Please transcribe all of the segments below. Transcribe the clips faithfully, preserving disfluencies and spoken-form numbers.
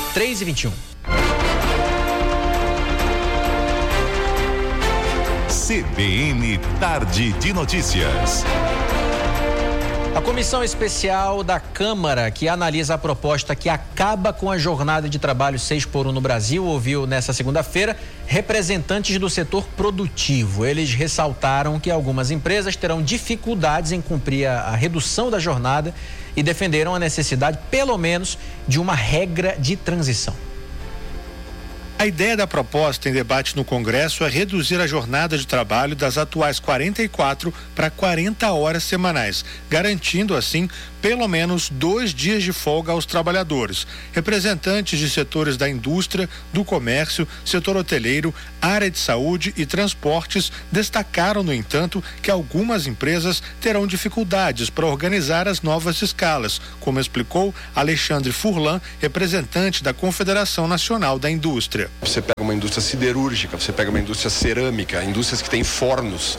três e vinte e um. C B N Tarde de Notícias. A comissão especial da Câmara, que analisa a proposta que acaba com a jornada de trabalho seis por um no Brasil, ouviu nesta segunda-feira representantes do setor produtivo. Eles ressaltaram que algumas empresas terão dificuldades em cumprir a, a redução da jornada e defenderam a necessidade, pelo menos, de uma regra de transição. A ideia da proposta em debate no Congresso é reduzir a jornada de trabalho das atuais quarenta e quatro para quarenta horas semanais, garantindo assim pelo menos dois dias de folga aos trabalhadores. Representantes de setores da indústria, do comércio, setor hoteleiro, área de saúde e transportes destacaram, no entanto, que algumas empresas terão dificuldades para organizar as novas escalas, como explicou Alexandre Furlan, representante da Confederação Nacional da Indústria. Você pega uma indústria siderúrgica, você pega uma indústria cerâmica, indústrias que têm fornos,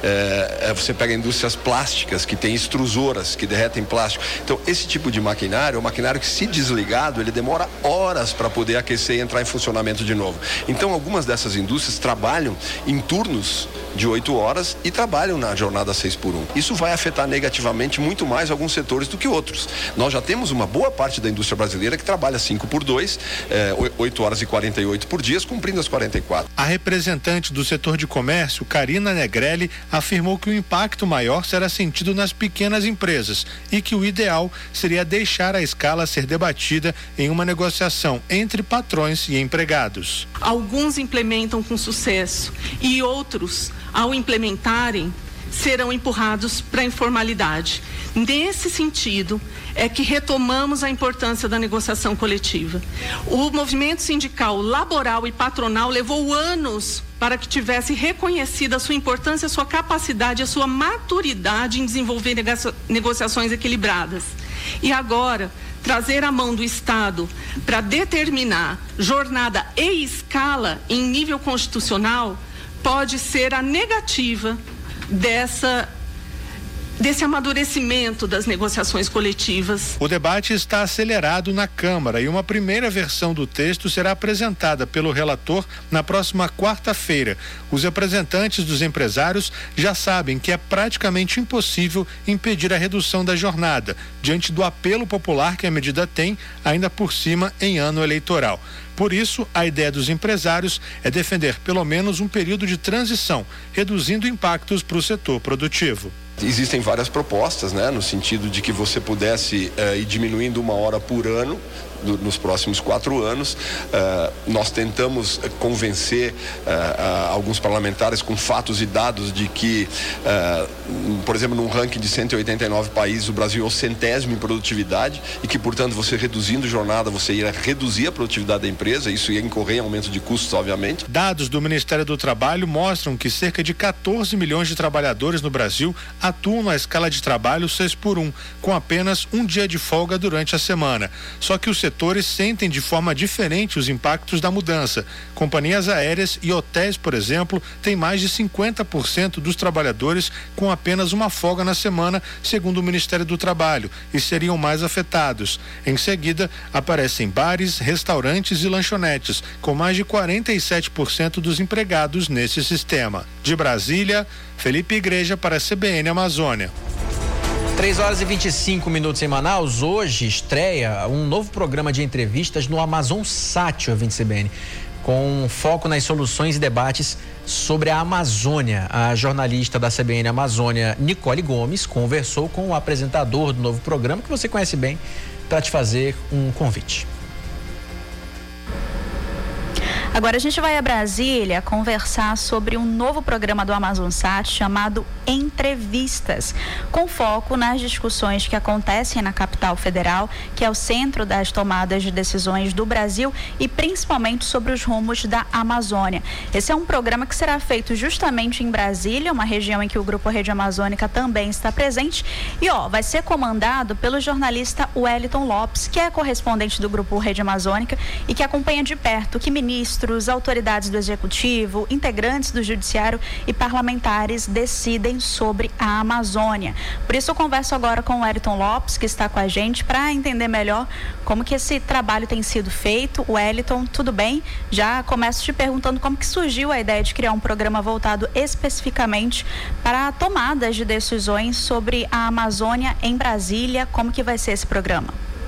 é, você pega indústrias plásticas que têm extrusoras que derretem plástico. Então, esse tipo de maquinário é um maquinário que, se desligado, ele demora horas para poder aquecer e entrar em funcionamento de novo. Então, algumas dessas indústrias trabalham em turnos de oito horas e trabalham na jornada seis por um. Isso vai afetar negativamente muito mais alguns setores do que outros. Nós já temos uma boa parte da indústria brasileira que trabalha cinco por dois, é, oito horas e quarenta e oito por dia, cumprindo as quarenta e quatro. A representante do setor de comércio, Karina Negrelli, afirmou que o impacto maior será sentido nas pequenas empresas e que o ideal seria deixar a escala ser debatida em uma negociação entre patrões e empregados. Alguns implementam com sucesso e outros, ao implementarem, serão empurrados para a informalidade. Nesse sentido, é que retomamos a importância da negociação coletiva. O movimento sindical, laboral e patronal levou anos para que tivesse reconhecida a sua importância, a sua capacidade, a sua maturidade em desenvolver negociações equilibradas. E agora, trazer a mão do Estado para determinar jornada e escala em nível constitucional pode ser a negativa dessa desse amadurecimento das negociações coletivas. O debate está acelerado na Câmara e uma primeira versão do texto será apresentada pelo relator na próxima quarta-feira. Os representantes dos empresários já sabem que é praticamente impossível impedir a redução da jornada, diante do apelo popular que a medida tem, ainda por cima em ano eleitoral. Por isso, a ideia dos empresários é defender pelo menos um período de transição, reduzindo impactos para o setor produtivo. Existem várias propostas, né, no sentido de que você pudesse uh, ir diminuindo uma hora por ano do, nos próximos quatro anos. Uh, nós tentamos uh, convencer uh, uh, alguns parlamentares com fatos e dados de que, uh, por exemplo, num ranking de cento e oitenta e nove países, o Brasil é o centésimo em produtividade e que, portanto, você reduzindo jornada, você ia reduzir a produtividade da empresa, isso ia incorrer em aumento de custos, obviamente. Dados do Ministério do Trabalho mostram que cerca de quatorze milhões de trabalhadores no Brasil atuam na escala de trabalho seis por um, com apenas um dia de folga durante a semana. Só que os setores sentem de forma diferente os impactos da mudança. Companhias aéreas e hotéis, por exemplo, têm mais de cinquenta por cento dos trabalhadores com apenas uma folga na semana, segundo o Ministério do Trabalho, e seriam mais afetados. Em seguida, aparecem bares, restaurantes e lanchonetes, com mais de quarenta e sete por cento dos empregados nesse sistema. De Brasília, Felipe Igreja para a C B N Amazônia. três horas e vinte e cinco minutos em Manaus. Hoje estreia um novo programa de entrevistas no AmazonSat, ouvinte C B N, com foco nas soluções e debates sobre a Amazônia. A jornalista da C B N Amazônia, Nicole Gomes, conversou com o apresentador do novo programa, que você conhece bem, para te fazer um convite. Agora a gente vai a Brasília conversar sobre um novo programa do AmazonSat chamado Entrevistas, com foco nas discussões que acontecem na capital federal, que é o centro das tomadas de decisões do Brasil, e principalmente sobre os rumos da Amazônia. Esse é um programa que será feito justamente em Brasília, uma região em que o Grupo Rede Amazônica também está presente, e ó, vai ser comandado pelo jornalista Wellington Lopes, que é correspondente do Grupo Rede Amazônica e que acompanha de perto que ministros, autoridades do Executivo, integrantes do Judiciário e parlamentares decidem também sobre a Amazônia. Por isso eu converso agora com o Wellington Lopes, que está com a gente, para entender melhor como que esse trabalho tem sido feito. Wellington, tudo bem? Já começo te perguntando como que surgiu a ideia de criar um programa voltado especificamente para a tomada de decisões sobre a Amazônia em Brasília. Como que vai ser esse programa?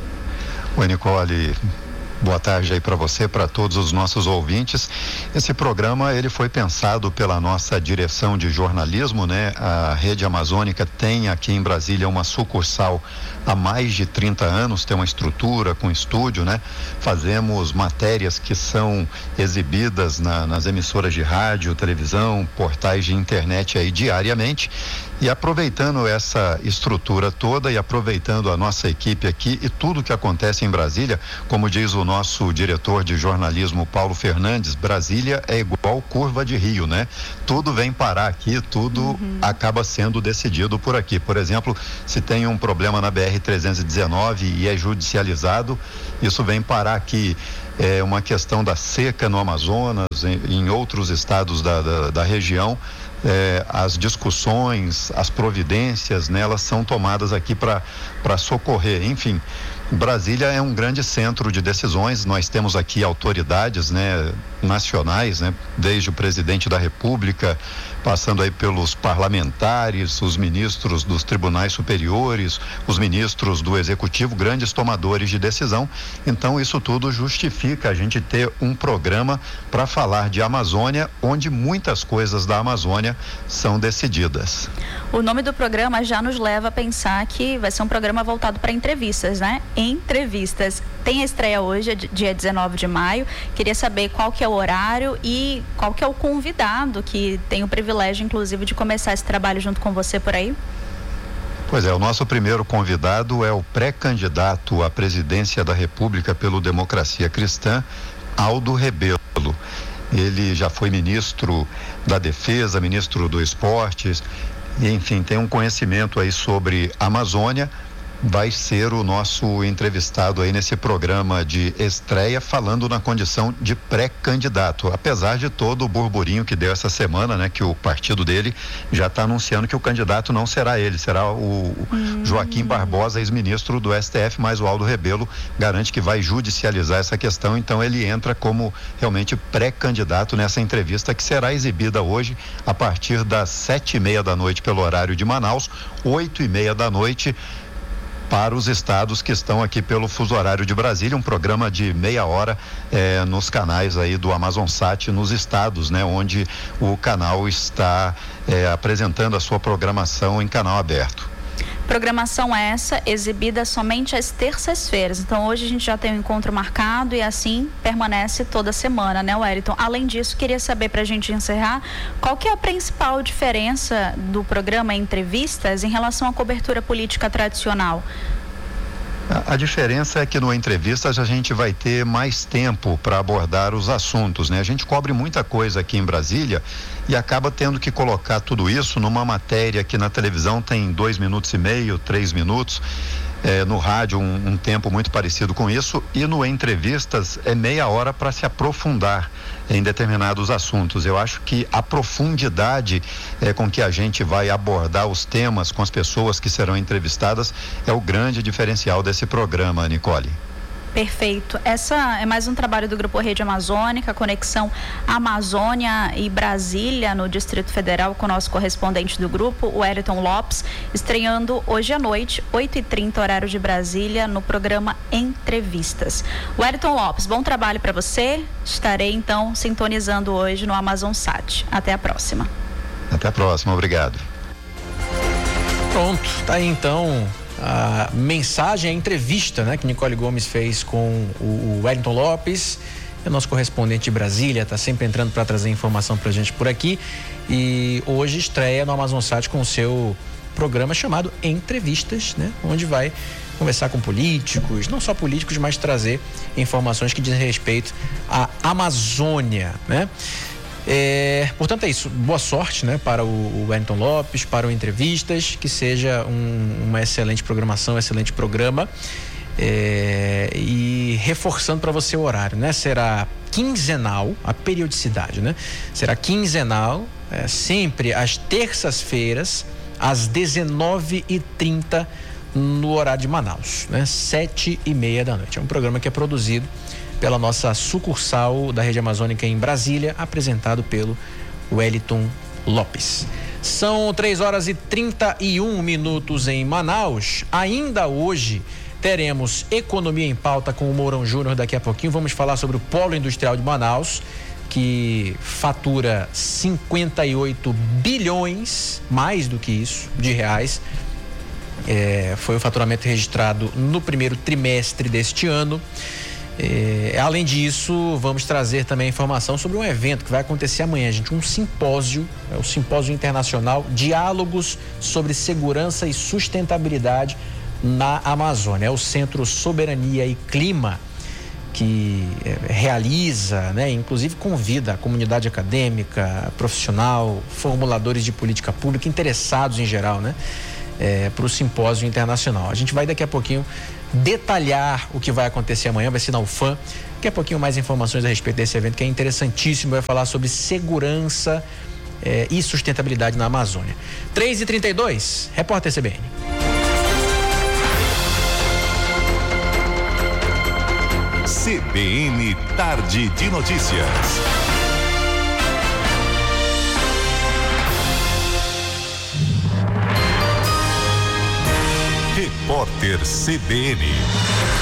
Oi, Nicole. Boa tarde aí para você, para todos os nossos ouvintes. Esse programa, ele foi pensado pela nossa direção de jornalismo, né? A Rede Amazônica tem aqui em Brasília uma sucursal há mais de trinta anos, tem uma estrutura com estúdio, né? Fazemos matérias que são exibidas na, nas emissoras de rádio, televisão, portais de internet aí diariamente. E aproveitando essa estrutura toda e aproveitando a nossa equipe aqui e tudo que acontece em Brasília, como diz o nosso diretor de jornalismo, Paulo Fernandes, Brasília é igual curva de rio, né? Tudo vem parar aqui, tudo uhum. acaba sendo decidido por aqui. Por exemplo, se tem um problema na B R trezentos e dezenove e é judicializado, isso vem parar aqui. É uma questão da seca no Amazonas, em, em outros estados da, da, da região. É, as discussões, as providências, né, elas são tomadas aqui para para socorrer. Enfim, Brasília é um grande centro de decisões. Nós temos aqui autoridades, né, nacionais, né, desde o presidente da República, passando aí pelos parlamentares, os ministros dos tribunais superiores, os ministros do executivo, grandes tomadores de decisão. Então, isso tudo justifica a gente ter um programa para falar de Amazônia, onde muitas coisas da Amazônia são decididas. O nome do programa já nos leva a pensar que vai ser um programa voltado para entrevistas, né? Entrevistas. Tem a estreia hoje, dia dezenove de maio. Queria saber qual que é o horário e qual que é o convidado que tem o privilégio, inclusive, de começar esse trabalho junto com você por aí. Pois é, o nosso primeiro convidado é o pré-candidato à presidência da República pelo Democracia Cristã, Aldo Rebelo. Ele já foi ministro da Defesa, ministro do Esportes, e, enfim, tem um conhecimento aí sobre a Amazônia. Vai ser o nosso entrevistado aí nesse programa de estreia, falando na condição de pré-candidato, apesar de todo o burburinho que deu essa semana, né, que o partido dele já está anunciando que o candidato não será ele, será o hum. Joaquim Barbosa, ex-ministro do S T F, mas o Aldo Rebelo garante que vai judicializar essa questão. Então ele entra como realmente pré-candidato nessa entrevista, que será exibida hoje a partir das sete e meia da noite pelo horário de Manaus, oito e meia da noite para os estados que estão aqui pelo fuso horário de Brasília, um programa de meia hora eh, nos canais aí do AmazonSat, nos estados, né, onde o canal está eh, apresentando a sua programação em canal aberto. Programação essa exibida somente às terças-feiras. Então hoje a gente já tem um encontro marcado e assim permanece toda semana, né, Wellington? Além disso, queria saber, para a gente encerrar, qual que é a principal diferença do programa Entrevistas em relação à cobertura política tradicional? A, a diferença é que no Entrevistas a gente vai ter mais tempo para abordar os assuntos, né? A gente cobre muita coisa aqui em Brasília e acaba tendo que colocar tudo isso numa matéria que na televisão tem dois minutos e meio, três minutos. É, no rádio um, um tempo muito parecido com isso, e no Entrevistas é meia hora para se aprofundar em determinados assuntos. Eu acho que a profundidade é, com que a gente vai abordar os temas com as pessoas que serão entrevistadas é o grande diferencial desse programa, Nicole. Perfeito. Essa é mais um trabalho do Grupo Rede Amazônica, conexão Amazônia e Brasília no Distrito Federal, com o nosso correspondente do grupo, o Wellington Lopes, estreando hoje à noite, oito e trinta, horário de Brasília, no programa Entrevistas. Wellington Lopes, bom trabalho para você. Estarei então sintonizando hoje no AmazonSat. Até a próxima. Até a próxima, obrigado. Pronto, tá aí então a mensagem, a entrevista, né, que Nicole Gomes fez com o Wellington Lopes, é o nosso correspondente de Brasília, está sempre entrando para trazer informação para a gente por aqui, e hoje estreia no AmazonSat com o seu programa chamado Entrevistas, né, onde vai conversar com políticos, não só políticos, mas trazer informações que dizem respeito à Amazônia, né? É, portanto é isso, boa sorte, né, para o Wellington Lopes, para o Entrevistas, que seja um, uma excelente programação, um excelente programa. É, e reforçando para você o horário, né? Será quinzenal, a periodicidade, né? Será quinzenal, é, sempre às terças-feiras, às dezenove e trinta, no horário de Manaus, né? Sete e meia da noite. É um programa que é produzido pela nossa sucursal da Rede Amazônica em Brasília, apresentado pelo Wellington Lopes. São três horas e trinta e um minutos em Manaus. Ainda hoje teremos Economia em Pauta com o Mourão Júnior daqui a pouquinho. Vamos falar sobre o Polo Industrial de Manaus, que fatura cinquenta e oito bilhões, mais do que isso, de reais. É, foi o faturamento registrado no primeiro trimestre deste ano. É, além disso, vamos trazer também informação sobre um evento que vai acontecer amanhã, gente, um simpósio, é o Simpósio Internacional Diálogos sobre Segurança e Sustentabilidade na Amazônia. É o Centro Soberania e Clima que é, realiza, né, inclusive convida a comunidade acadêmica, profissional, formuladores de política pública, interessados em geral, né, é, para o simpósio internacional. A gente vai daqui a pouquinho detalhar o que vai acontecer amanhã, vai ser na U F A M. Daqui a pouquinho mais informações a respeito desse evento que é interessantíssimo, vai falar sobre segurança eh, e sustentabilidade na Amazônia. três e trinta e dois, repórter C B N. C B N Tarde de Notícias. Repórter C B N.